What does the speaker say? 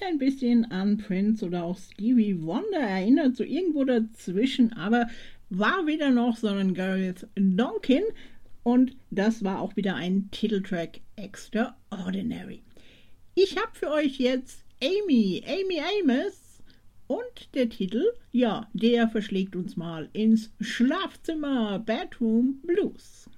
ein bisschen an Prince oder auch Stevie Wonder erinnert, so irgendwo dazwischen, aber war weder noch, sondern Gareth Donkin und das war auch wieder ein Titeltrack Extraordinary. Ich habe für euch jetzt Amy Amos und der Titel, ja, der verschlägt uns mal ins Schlafzimmer, Bedroom Blues.